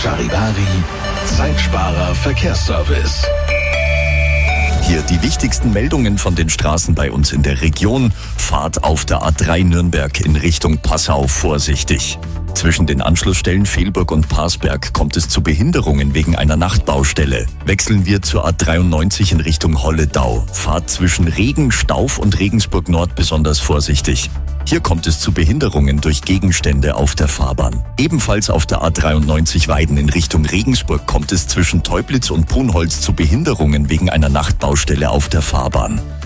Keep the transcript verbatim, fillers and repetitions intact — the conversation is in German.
Charivari, Zeitsparer Verkehrsservice. Hier die wichtigsten Meldungen von den Straßen bei uns in der Region. Fahrt auf der A drei Nürnberg in Richtung Passau vorsichtig. Zwischen den Anschlussstellen Fehlburg und Parsberg kommt es zu Behinderungen wegen einer Nachtbaustelle. Wechseln wir zur A dreiundneunzig in Richtung Holledau. Fahrt zwischen Regen, Stauf und Regensburg Nord besonders vorsichtig. Hier kommt es zu Behinderungen durch Gegenstände auf der Fahrbahn. Ebenfalls auf der A dreiundneunzig Weiden in Richtung Regensburg kommt es zwischen Teublitz und Punholz zu Behinderungen wegen einer Nachtbaustelle auf der Fahrbahn.